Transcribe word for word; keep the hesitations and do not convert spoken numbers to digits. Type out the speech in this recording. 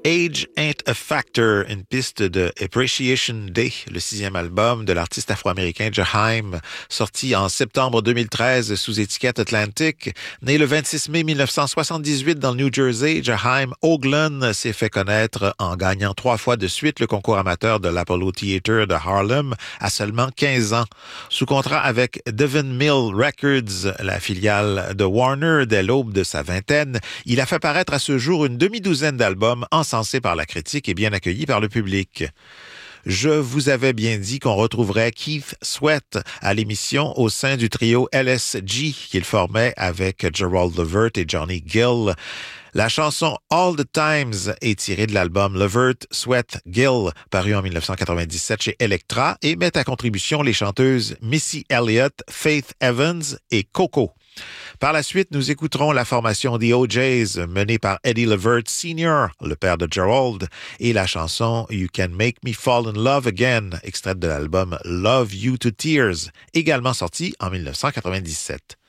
Age Ain't a Factor, une piste de Appreciation Day, le sixième album de l'artiste afro-américain Jaheim, sorti en septembre deux mille treize sous étiquette Atlantic. Né le vingt-six mai mille neuf cent soixante-dix-huit dans le New Jersey, Jaheim Oglen s'est fait connaître en gagnant trois fois de suite le concours amateur de l'Apollo Theater de Harlem à seulement quinze ans. Sous contrat avec Devon Mill Records, la filiale de Warner dès l'aube de sa vingtaine, il a fait paraître à ce jour une demi-douzaine d'albums encensés par la critique et bien accueillis par le public. Je vous avais bien dit qu'on retrouverait Keith Sweat à l'émission au sein du trio L S G qu'il formait avec Gerald Levert et Johnny Gill. La chanson All the Times est tirée de l'album Levert, Sweat, Gill, paru en dix-neuf cent quatre-vingt-dix-sept chez Elektra et met à contribution les chanteuses Missy Elliott, Faith Evans et Coco. Par la suite, nous écouterons la formation The O Js menée par Eddie Levert Senior, le père de Gerald, et la chanson You Can Make Me Fall in Love Again, extraite de l'album Love You to Tears, également sorti en dix-neuf cent quatre-vingt-dix-sept.